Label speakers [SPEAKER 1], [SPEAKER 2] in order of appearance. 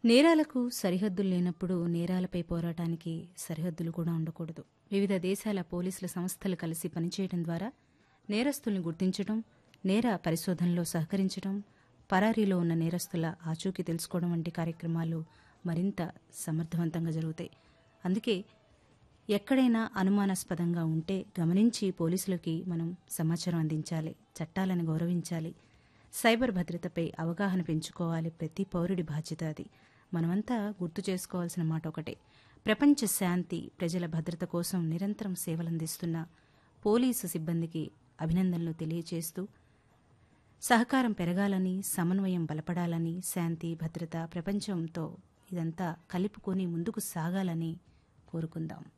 [SPEAKER 1] నేరాలకు సరిహద్దులు లేనప్పుడు నేరాలపై పోరాటానికి సరిహద్దులు కూడా ఉండకూడదు. వివిధ దేశాల పోలీసుల సంస్థలు కలిసి పనిచేయడం ద్వారా నేరస్తుల్ని గుర్తించడం, నేర పరిశోధనలో సహకరించడం, పరారీలో ఉన్న నేరస్తుల ఆచూకీ తెలుసుకోవడం వంటి కార్యక్రమాలు మరింత సమర్థవంతంగా జరుగుతాయి. అందుకే ఎక్కడైనా అనుమానాస్పదంగా ఉంటే గమనించి పోలీసులకి మనం సమాచారం అందించాలి, చట్టాలను గౌరవించాలి, సైబర్ భద్రతపై అవగాహన పెంచుకోవాలి. ప్రతి పౌరుడి బాధ్యత అది. మనమంతా గుర్తు చేసుకోవాల్సిన మాట ఒకటే: ప్రపంచ శాంతి, ప్రజల భద్రత కోసం నిరంతరం సేవలందిస్తున్న పోలీసు సిబ్బందికి అభినందనలు తెలియజేస్తూ సహకారం పెరగాలని, సమన్వయం బలపడాలని, శాంతి భద్రత ప్రపంచంతో ఇదంతా కలుపుకొని ముందుకు సాగాలని కోరుకుందాం.